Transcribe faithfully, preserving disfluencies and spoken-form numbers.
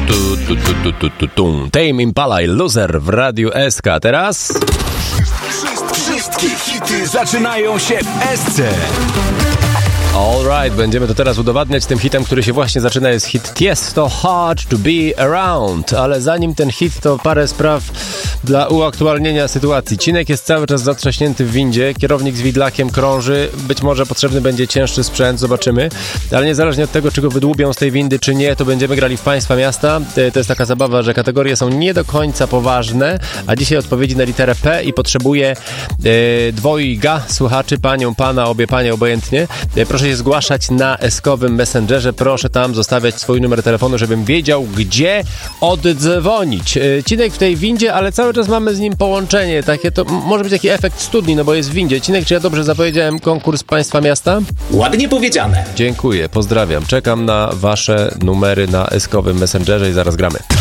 tu, tu, tu, tu, tu, tu, tu. Tame Impala i Loser w Radiu S K. Teraz... Wszystkie hity zaczynają się w S C. Alright, będziemy to teraz udowadniać tym hitem, który się właśnie zaczyna. Jest hit Tiesto, Hard to be Around. Ale zanim ten hit, to parę spraw dla uaktualnienia sytuacji. Cinek jest cały czas zatrzaśnięty w windzie, kierownik z widlakiem krąży, być może potrzebny będzie cięższy sprzęt, zobaczymy. Ale niezależnie od tego, czy go wydłubią z tej windy, czy nie, to będziemy grali w Państwa Miasta. To jest taka zabawa, że kategorie są nie do końca poważne, a dzisiaj odpowiedzi na literę P i potrzebuję e, dwojga słuchaczy, panią, pana, obie panie, obojętnie. E, proszę się zgłaszać na eskowym Messengerze, proszę tam zostawiać swój numer telefonu, żebym wiedział, gdzie oddzwonić. E, Cinek w tej windzie, ale cały czas mamy z nim połączenie, takie to może być taki efekt studni, no bo jest w windzie. Cinek, czy ja dobrze zapowiedziałem konkurs Państwa Miasta? Ładnie powiedziane. Dziękuję, pozdrawiam. Czekam na wasze numery na eskowym Messengerze i zaraz gramy.